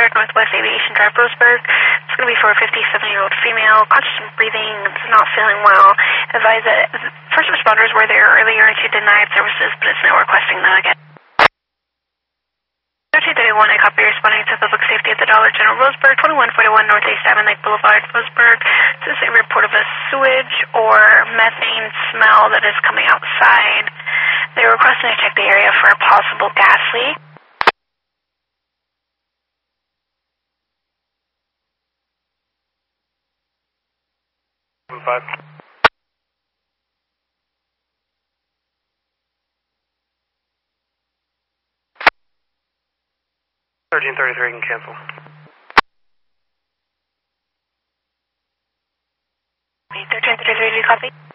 Roseburg, Northwest Aviation Drive, Roseburg. It's going to be for a 57-year-old female, conscious and breathing, is not feeling well. Advise that first responders were there earlier and she denied services, but is now requesting them again. 1331, I copy responding to public safety at the Dollar General, Roseburg, 2141 Northeast Diamond Lake Boulevard, Roseburg. This is a report of a sewage or methane smell that is coming outside. They're requesting to check the area for a possible gas leak. Five. 1333 can cancel. 1333, do you copy?